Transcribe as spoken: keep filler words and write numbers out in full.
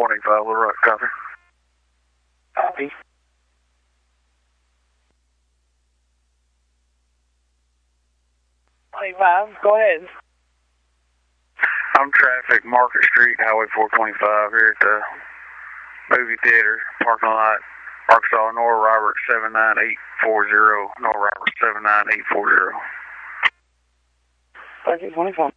twenty-five, Little Rock, copy. Copy. twenty-five, go ahead. I'm traffic, Market Street, Highway four twenty-five, here at the movie theater, parking lot, Arkansas, Nora Robert seven nine eight four zero, Nora Robert seven nine eight four zero. thirteen twenty-five.